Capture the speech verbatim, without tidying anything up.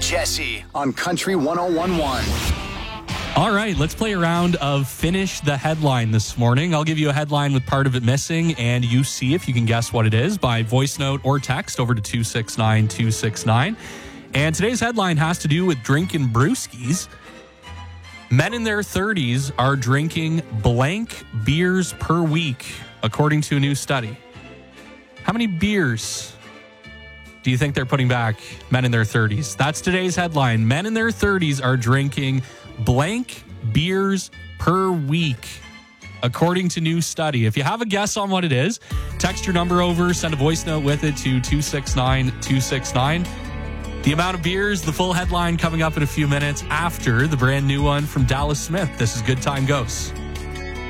Jesse on Country one oh one point one. All right, let's play a round of Finish the Headline this morning. I'll give you a headline with part of it missing, and you see if you can guess what it is by voice note or text over to two six nine two six nine. And today's headline has to do with drinking brewskis. Men in their thirties are drinking blank beers per week, according to a new study. How many beers do you think they're putting back, men in their thirties? That's today's headline. Men in their thirties are drinking blank beers per week, according to new study. If you have a guess on what it is, text your number over, send a voice note with it to two six nine two six nine. The amount of beers, the full headline coming up in a few minutes after the brand new one from Dallas Smith. This is Good Time Goes.